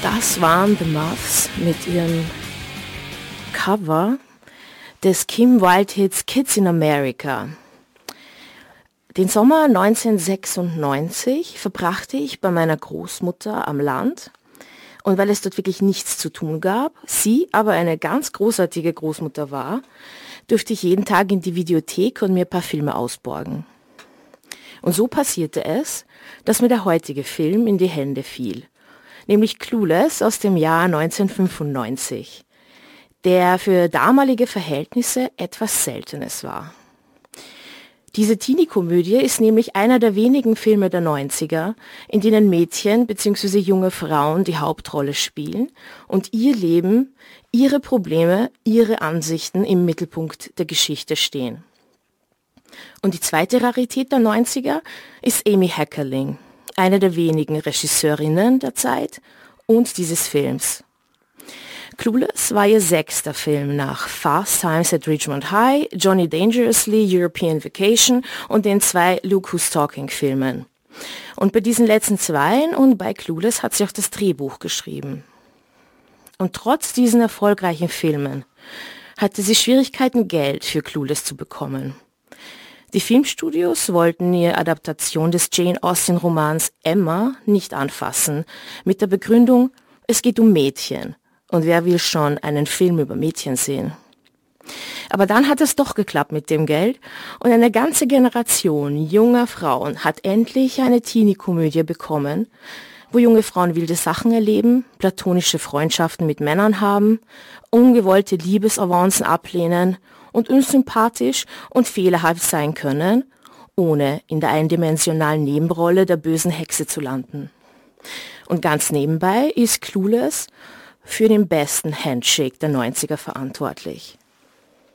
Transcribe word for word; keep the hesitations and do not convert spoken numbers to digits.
Das waren The Muffs mit ihrem Cover des Kim Wilde Hits Kids in America. Den Sommer neunzehnhundertsechsundneunzig verbrachte ich bei meiner Großmutter am Land. Und weil es dort wirklich nichts zu tun gab, sie aber eine ganz großartige Großmutter war, durfte ich jeden Tag in die Videothek und mir ein paar Filme ausborgen. Und so passierte es, dass mir der heutige Film in die Hände fiel, nämlich Clueless aus dem Jahr neunzehnhundertfünfundneunzig, der für damalige Verhältnisse etwas Seltenes war. Diese Teenie-Komödie ist nämlich einer der wenigen Filme der neunziger, in denen Mädchen bzw. junge Frauen die Hauptrolle spielen und ihr Leben, ihre Probleme, ihre Ansichten im Mittelpunkt der Geschichte stehen. Und die zweite Rarität der neunziger ist Amy Heckerling, eine der wenigen Regisseurinnen der Zeit und dieses Films. Clueless war ihr sechster Film nach Fast Times at Ridgemont High, Johnny Dangerously, European Vacation und den zwei Look Who's Talking Filmen. Und bei diesen letzten zweien und bei Clueless hat sie auch das Drehbuch geschrieben. Und trotz diesen erfolgreichen Filmen hatte sie Schwierigkeiten, Geld für Clueless zu bekommen. Die Filmstudios wollten ihre Adaptation des Jane Austen-Romans Emma nicht anfassen, mit der Begründung, es geht um Mädchen. Und wer will schon einen Film über Mädchen sehen? Aber dann hat es doch geklappt mit dem Geld und eine ganze Generation junger Frauen hat endlich eine Teenie-Komödie bekommen, wo junge Frauen wilde Sachen erleben, platonische Freundschaften mit Männern haben, ungewollte Liebesavancen ablehnen und unsympathisch und fehlerhaft sein können, ohne in der eindimensionalen Nebenrolle der bösen Hexe zu landen. Und ganz nebenbei ist Clueless für den besten Handshake der neunziger verantwortlich.